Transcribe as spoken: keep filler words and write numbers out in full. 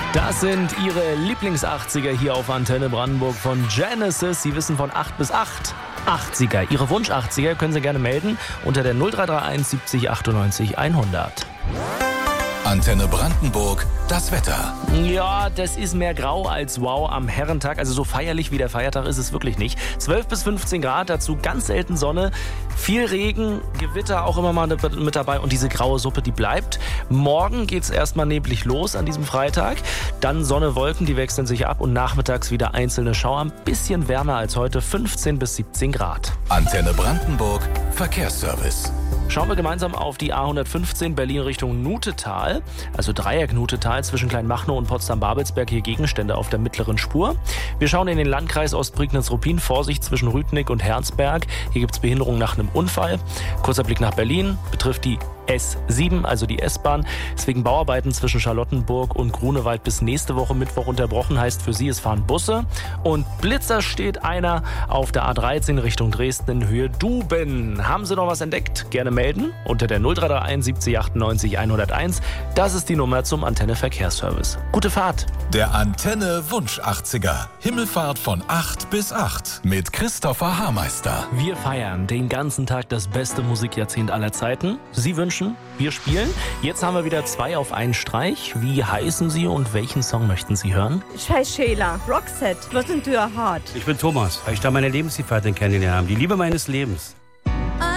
Das sind Ihre Lieblings-achtziger hier auf Antenne Brandenburg von Genesis. Sie wissen von acht bis acht. achtziger. Ihre Wunsch-achtziger können Sie gerne melden unter der null drei drei eins siebzig achtundneunzig hundert. Antenne Brandenburg, das Wetter. Ja, das ist mehr grau als wow am Herrentag. Also so feierlich wie der Feiertag ist es wirklich nicht. zwölf bis fünfzehn Grad, dazu ganz selten Sonne. Viel Regen, Gewitter auch immer mal mit dabei. Und diese graue Suppe, die bleibt. Morgen geht es erstmal neblig los an diesem Freitag. Dann Sonne, Wolken, die wechseln sich ab. Und nachmittags wieder einzelne Schauer. Ein bisschen wärmer als heute, fünfzehn bis siebzehn Grad. Antenne Brandenburg, Verkehrsservice. Schauen wir gemeinsam auf die A hundertfünfzehn Berlin Richtung Nutetal, also Dreieck Nutetal zwischen Kleinmachnow und Potsdam-Babelsberg, hier Gegenstände auf der mittleren Spur. Wir schauen in den Landkreis Ostprignitz-Ruppin, Vorsicht zwischen Rütnick und Herzberg. Hier gibt es Behinderung nach einem Unfall. Kurzer Blick nach Berlin, betrifft die S sieben, also die S-Bahn. Ist wegen Bauarbeiten zwischen Charlottenburg und Grunewald bis nächste Woche Mittwoch unterbrochen. Heißt für Sie, es fahren Busse. Und Blitzer steht einer auf der A dreizehn Richtung Dresden in Höhe Duben. Haben Sie noch was entdeckt? Gerne melden unter der null drei drei eins siebzig achtundneunzig hunderteins. Das ist die Nummer zum Antenne Verkehrsservice. Gute Fahrt. Der Antenne Wunsch achtziger. Himmelfahrt von acht bis acht mit Christopher Haarmeister. Wir feiern den ganzen Tag das beste Musikjahrzehnt aller Zeiten. Sie wünschen, wir spielen. Jetzt haben wir wieder zwei auf einen Streich. Wie heißen Sie und welchen Song möchten Sie hören? Ich heiße Sheila. Roxette, Listen to Your Heart. Ich bin Thomas, weil ich da meine Lebensgefährtin kennengelernt habe. Die Liebe meines Lebens.